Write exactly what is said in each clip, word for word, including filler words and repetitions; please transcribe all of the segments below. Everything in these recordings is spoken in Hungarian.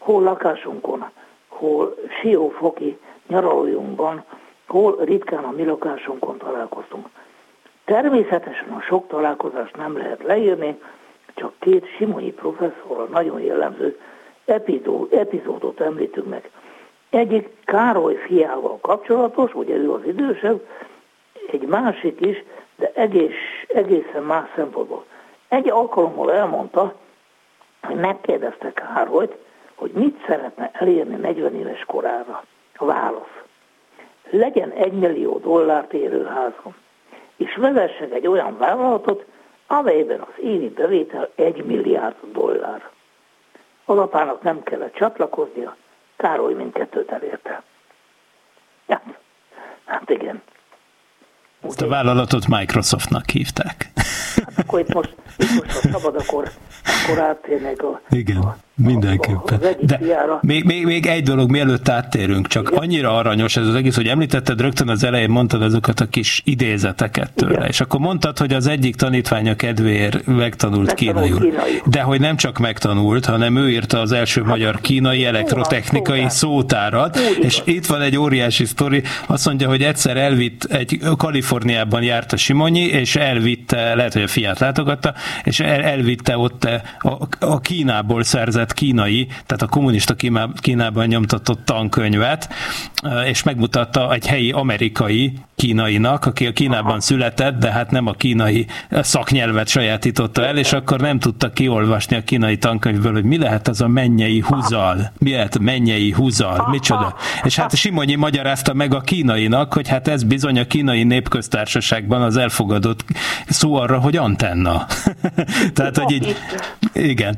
hol lakásunkon, hol siófoki nyaralójunkban, hol ritkán a mi lakásunkon találkoztunk. Természetesen a sok találkozást nem lehet leírni, csak két Simonyi professzorral nagyon jellemző epizó, epizódot említünk meg. Egyik Károly fiával kapcsolatos, ugye ő az idősebb, egy másik is, de egész, egészen más szempontból. Egy alkalommal elmondta, hogy megkérdezte Károlyt, hogy mit szeretne elérni negyven éves korára. A válasz. Legyen egy millió dollárt érő házam, és vezessek egy olyan vállalatot, amelyben az évi bevétel egy milliárd dollár. Az apának nem kellett csatlakoznia, Károly mindkettőt elérte. Ja, hát igen. Ezt a vállalatot Microsoftnak hívták. Hát akkor itt most, itt most ha szabad, akkor, akkor áttérnek a... Igen, a, mindenképpen. A, De még, még, még egy dolog, mielőtt áttérünk, csak igen. Annyira aranyos ez az egész, hogy említetted rögtön az elején, mondtad azokat a kis idézeteket tőle, igen. És akkor mondtad, hogy az egyik tanítványa kedvéért megtanult kínaiul. Kínai. De hogy nem csak megtanult, hanem ő írta az első hát, magyar-kínai elektrotechnikai szótárat, szótárat és itt van egy óriási sztori, azt mondja, hogy egyszer elvitt, egy Kaliforniában járt a Simonyi, és elvitte, lehet, hogy a fiát látogatta, és el, elvitte ott a, a Kínából szerzett kínai, tehát a kommunista Kínában nyomtatott tankönyvet, és megmutatta egy helyi amerikai kínainak, aki a Kínában született, de hát nem a kínai szaknyelvet sajátította el, és akkor nem tudta kiolvasni a kínai tankönyvből, hogy mi lehet az a mennyei húzal, mi lehet a mennyei húzal, micsoda. És hát Simonyi magyarázta meg a kínainak, hogy hát ez bizony a kínai népköztársaságban az elfogadott szó arra, hogy antenna. Tehát, hogy így, igen.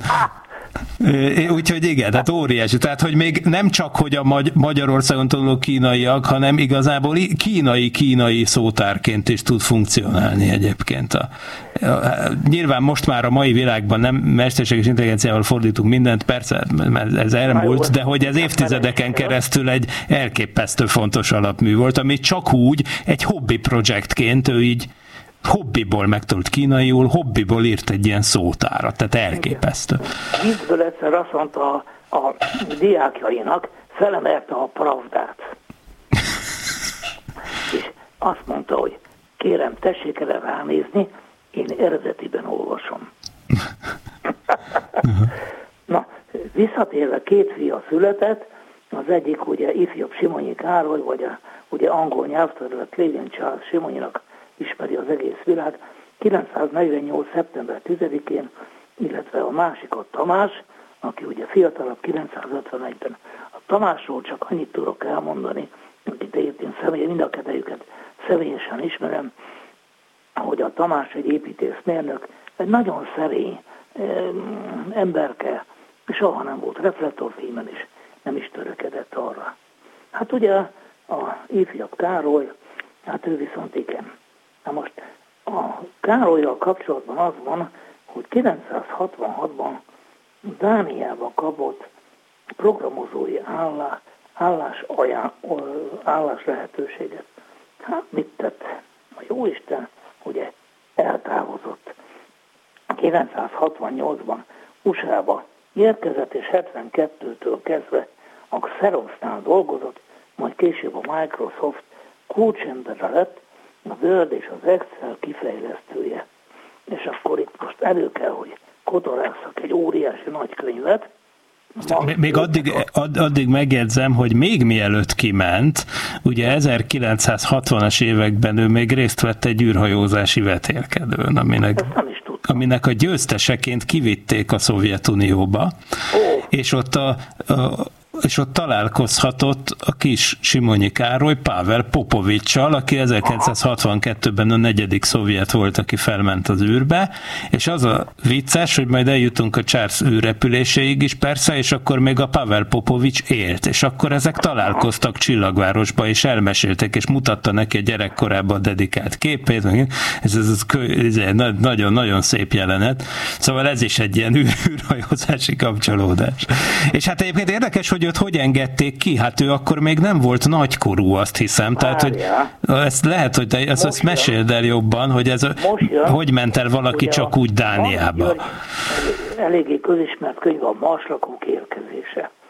Úgyhogy igen, tehát óriási. Tehát, hogy még nem csak, hogy a Magyarországon tanuló kínaiak, hanem igazából kínai-kínai szótárként is tud funkcionálni egyébként. A, a, nyilván most már a mai világban nem mesterséges intelligenciával fordítunk mindent, persze, mert ez elmúlt, de hogy ez évtizedeken keresztül egy elképesztő fontos alapmű volt, ami csak úgy egy hobbi projektként ő így hobbiból megtanult kínaiul, hobbiból írt egy ilyen szótárat, tehát elképesztő. Vízből egyszer azt mondta a, a diákjainak, felemerte a pravdát. És azt mondta, hogy kérem, tessék erre ránézni, én eredetiben olvasom. Na, visszatérve két fia született, az egyik ugye ifjabb Simonyi Károly, vagy a, ugye angol nyelvterület William Charles Simonyinak ismeri az egész világ, kilencszáznegyvennyolc. szeptember tizedikén, illetve a másik a Tamás, aki ugye fiatalabb, kilencszázötvenegyben. A Tamásról csak annyit tudok elmondani, akit én személy, mind a kettőjüket személyesen ismerem, hogy a Tamás egy építészmérnök, egy nagyon szerény emberke, soha nem volt reflektorfémen is, nem is törekedett arra. Hát ugye a ifjabb Károly, hát ő viszont igen. Na most a Károllyal kapcsolatban az van, hogy kilencszázhatvanhatban Dániába kapott programozói állás, állás, aján, állás lehetőséget. Hát mit tett? A jóisten ugye eltávozott. kilencszázhatvannyolcban u es á-ba érkezett, és hetvenkettőtől kezdve a Xeroxnál dolgozott, majd később a Microsoft kulcsembere lett, a Word és az Excel kifejlesztője. És akkor itt most elő kell, hogy kotorásszak egy óriási nagy könyvet. Még addig, add, addig megjegyzem, hogy még mielőtt kiment, ugye ezerkilencszázhatvanas években ő még részt vett egy űrhajózási vetélkedőn, aminek, aminek a győzteseként kivitték a Szovjetunióba, oh. és ott a, a és ott találkozhatott a kis Simonyi Károly Pavel Popovics-sal, aki ezerkilencszázhatvankettőben a negyedik szovjet volt, aki felment az űrbe, és az a vicces, hogy majd eljutunk a Charles űrrepüléséig is persze, és akkor még a Pavel Popovics élt, és akkor ezek találkoztak Csillagvárosba, és elmeséltek, és mutatta neki a gyerekkorában dedikált képét, ez, ez, ez, ez nagyon-nagyon szép jelenet, szóval ez is egy ilyen űrhajózási kapcsolódás. És hát egyébként érdekes, hogy őt hogy engedték ki? Hát ő akkor még nem volt nagykorú, azt hiszem. Tehát, hogy ezt lehet, hogy te ezt, ezt meséld el jobban, hogy ez hogy ment el valaki ugye csak úgy Dániába. Eléggé közismert könyv a Marslakók érkezése.